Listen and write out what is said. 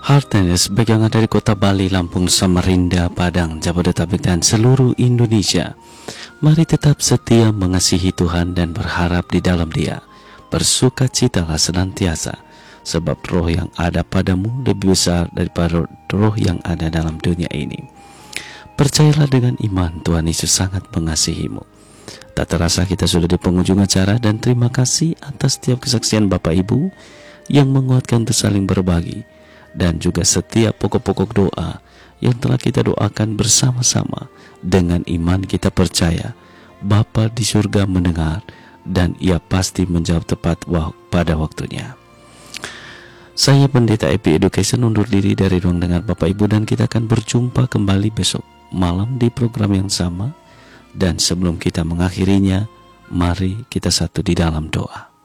Hartenes, baik yang ada di kota Bali, Lampung, Samarinda, Padang, Jabodetabek, dan seluruh Indonesia. Mari tetap setia mengasihi Tuhan dan berharap di dalam Dia. Bersukacitalah senantiasa, sebab roh yang ada padamu lebih besar daripada roh yang ada dalam dunia ini. Percayalah dengan iman, Tuhan Yesus sangat mengasihimu. Tak terasa kita sudah di penghujung acara, dan terima kasih atas setiap kesaksian Bapak Ibu yang menguatkan untuk saling berbagi, dan juga setiap pokok-pokok doa yang telah kita doakan bersama-sama. Dengan iman kita percaya Bapa di surga mendengar, dan Ia pasti menjawab tepat pada waktunya. Saya Pendeta Epi Education undur diri dari ruang dengar Bapak Ibu, dan kita akan berjumpa kembali besok malam di program yang sama. Dan sebelum kita mengakhirinya, mari kita satu di dalam doa.